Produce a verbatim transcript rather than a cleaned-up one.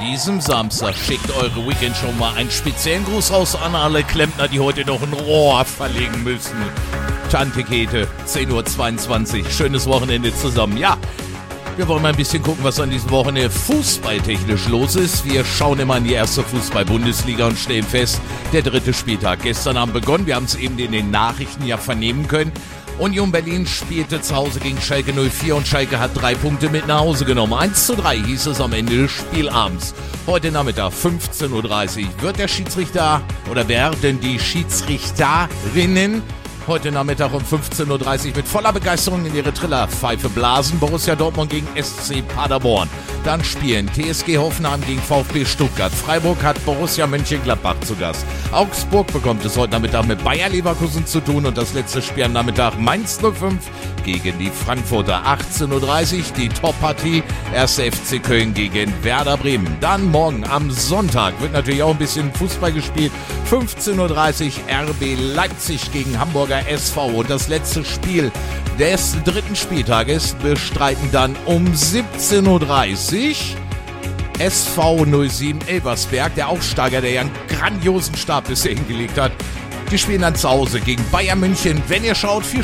diesem Samstag schickt eure Weekend schon mal einen speziellen Gruß raus an alle Klempner, die heute noch ein Rohr verlegen müssen. Tante Käthe, zehn Uhr zweiundzwanzig. Schönes Wochenende zusammen. Ja, wir wollen mal ein bisschen gucken, was an diesem Wochenende fußballtechnisch los ist. Wir schauen immer in die erste Fußball-Bundesliga und stellen fest, der dritte Spieltag. Gestern haben begonnen, wir haben es eben in den Nachrichten ja vernehmen können. Union Berlin spielte zu Hause gegen Schalke null vier und Schalke hat drei Punkte mit nach Hause genommen. eins zu drei hieß es am Ende des Spielabends. Heute Nachmittag fünfzehn Uhr dreißig wird der Schiedsrichter oder werden die Schiedsrichterinnen heute Nachmittag um fünfzehn Uhr dreißig mit voller Begeisterung in ihre Trillerpfeife blasen. Borussia Dortmund gegen S C Paderborn. Dann spielen T S G Hoffenheim gegen VfB Stuttgart. Freiburg hat Borussia Mönchengladbach zu Gast. Augsburg bekommt es heute Nachmittag mit Bayer Leverkusen zu tun. Und das letzte Spiel am Nachmittag Mainz null fünf gegen die Frankfurter. achtzehn Uhr dreißig die Top-Partie. erster F C Köln gegen Werder Bremen. Dann morgen am Sonntag wird natürlich auch ein bisschen Fußball gespielt. fünfzehn Uhr dreißig R B Leipzig gegen Hamburger S V. Und das letzte Spiel des dritten Spieltages bestreiten dann um siebzehn Uhr dreißig S V null sieben Elversberg, der Aufsteiger, der ja einen grandiosen Start bisher hingelegt hat. Die spielen dann zu Hause gegen Bayern München. Wenn ihr schaut, viel